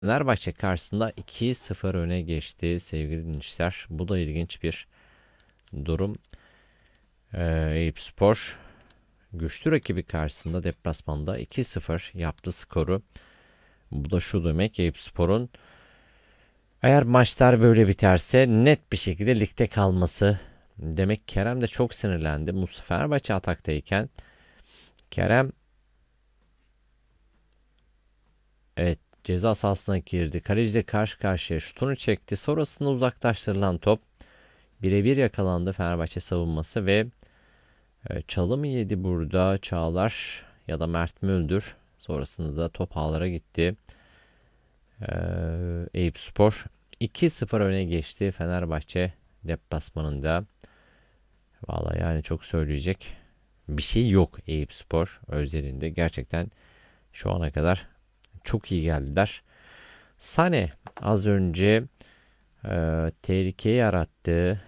Fenerbahçe karşısında 2-0 öne geçti sevgili dinleyiciler. Bu da ilginç bir durum. Eyüpspor güçlü rakibi karşısında deplasmanda 2-0 yaptı skoru. Bu da şu demek: Eyüpspor'un eğer maçlar böyle biterse net bir şekilde ligde kalması demek. Kerem de çok sinirlendi. Mustafa Fenerbahçe ataktayken Kerem, evet, ceza sahasına girdi. Kaleciyle karşı karşıya şutunu çekti. Sonrasında uzaklaştırılan top birebir yakalandı Fenerbahçe savunması ve çalı mı yedi burada Çağlar ya da Mert Müldür. Sonrasında da top ağlara gitti. Eyüpspor 2-0 öne geçti Fenerbahçe deplasmanında. Vallahi yani çok söyleyecek bir şey yok Eyüpspor özelinde. Gerçekten şu ana kadar çok iyi geldiler. Sane az önce tehlikeyi yarattı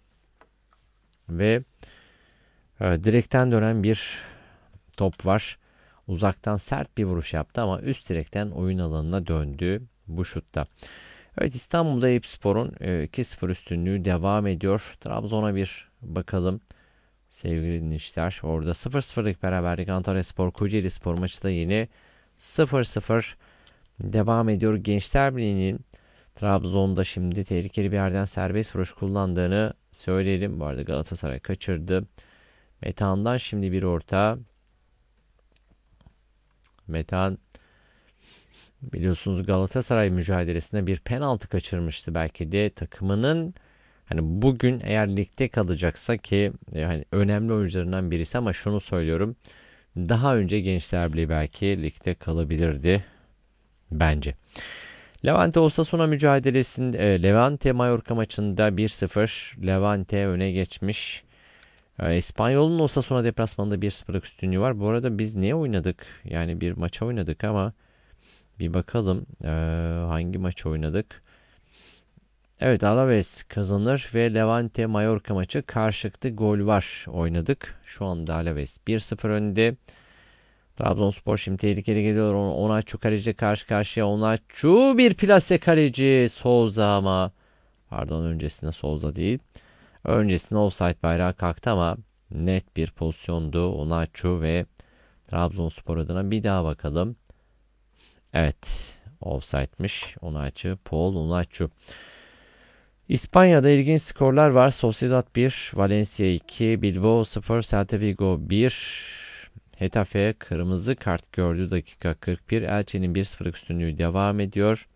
ve direkten dönen bir top var. Uzaktan sert bir vuruş yaptı ama üst direkten oyun alanına döndü bu şutta. Evet, İstanbul'da Eyüpspor'un 2-0 üstünlüğü devam ediyor. Trabzon'a bir bakalım sevgili dinleyiciler. Orada 0-0'lık beraberlik. Antalyaspor Kocaelispor maçı da yine 0-0 devam ediyor. Gençler Birliği'nin Trabzon'da şimdi tehlikeli bir yerden serbest vuruş kullandığını söyleyelim. Bu arada Galatasaray kaçırdı. Metehan'dan şimdi bir orta. Metehan biliyorsunuz Galatasaray mücadelesinde bir penaltı kaçırmıştı. Belki de takımının hani bugün eğer ligde kalacaksa ki yani önemli oyuncularından birisi, ama şunu söylüyorum. Daha önce Gençler Birliği belki ligde kalabilirdi bence. Levante Osasuna mücadelesinde Levante Mallorca maçında 1-0 Levante öne geçmiş. İspanyol'un Osasuna deplasmanında 1-0'lık üstünlüğü var. Bu arada biz ne oynadık? Yani bir maça oynadık ama bir bakalım hangi maçı oynadık? Evet, Alaves kazanır ve Levante Mallorca maçı karşılıklı gol var oynadık. Şu anda Alaves 1-0 önde. Trabzonspor şimdi tehlikeli geliyor. Onaçu kaleci karşı karşıya. Onaçu bir plase kaleci. Souza ama pardon, öncesinde Souza değil. Öncesinde offside bayrağı kalktı ama net bir pozisyondu Onaçu ve Trabzonspor adına bir daha bakalım. Evet, offside'miş. Onaçu, Paul Onaçu. İspanya'da ilginç skorlar var. Sociedad 1, Valencia 2, Bilbao 0, Celta Vigo 1. Hetafe kırmızı kart gördü dakika 41. Elche'nin 1-0'lık üstünlüğü devam ediyor.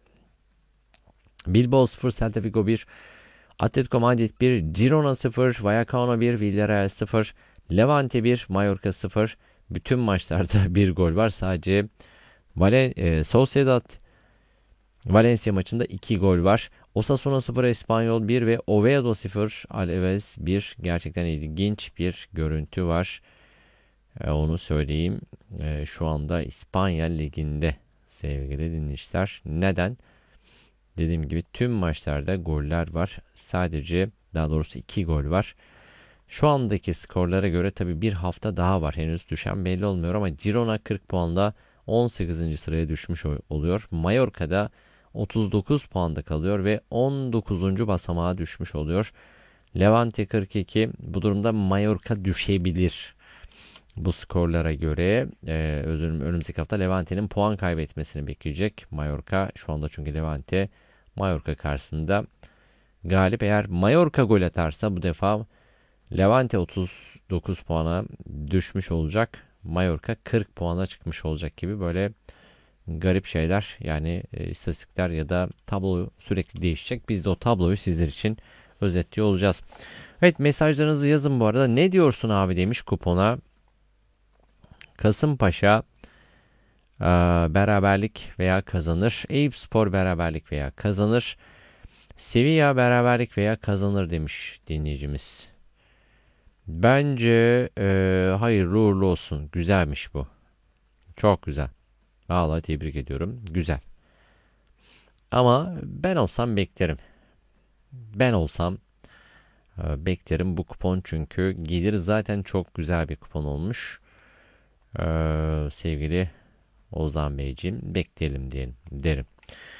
Bilbao 0, Celta Vigo 1, Atletico Madrid 1, Girona 0, Vallecano 1, Villarreal 0, Levante 1, Mallorca 0. Bütün maçlarda bir gol var. Sadece Sociedad Valencia maçında 2 gol var. Osasuna 0, Espanyol 1 ve Oviedo 0, Alaves 1. Gerçekten ilginç bir görüntü var. Onu söyleyeyim. Şu anda İspanya Ligi'nde sevgili dinleyiciler. Neden? Dediğim gibi tüm maçlarda goller var. Sadece, daha doğrusu 2 gol var. Şu andaki skorlara göre tabi bir hafta daha var. Henüz düşen belli olmuyor ama Girona 40 puanla 18. sıraya düşmüş oluyor. Mallorca'da 39 puanda kalıyor ve 19. basamağa düşmüş oluyor. Levante 42. Bu durumda Mallorca düşebilir. Bu skorlara göre önümüzdeki hafta Levante'nin puan kaybetmesini bekleyecek Mallorca. Şu anda çünkü Levante Mallorca karşısında galip. Eğer Mallorca gol atarsa bu defa Levante 39 puana düşmüş olacak. Mallorca 40 puana çıkmış olacak gibi böyle garip şeyler. Yani istatistikler ya da tablo sürekli değişecek. Biz de o tabloyu sizler için özetliyor olacağız. Evet, mesajlarınızı yazın bu arada. Ne diyorsun abi demiş kupona. Kasımpaşa beraberlik veya kazanır. Eyüpspor beraberlik veya kazanır. Sevilla beraberlik veya kazanır demiş dinleyicimiz. Bence hayırlı uğurlu olsun. Güzelmiş bu. Çok güzel. Vallahi tebrik ediyorum. Güzel. Ama ben olsam beklerim. Ben olsam beklerim bu kupon, çünkü gelir zaten çok güzel bir kupon olmuş. Sevgili Ozan Beyciğim, bekleyelim diyelim derim.